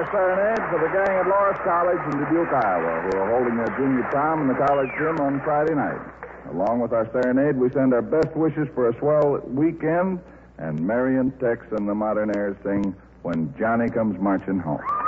our serenade for the gang at Loras College in Dubuque, Iowa, who are holding their junior prom in the college gym on Friday night. Along with our serenade, we send our best wishes for a swell weekend, and Marion, Tex, and the Modernaires sing When Johnny Comes Marching Home.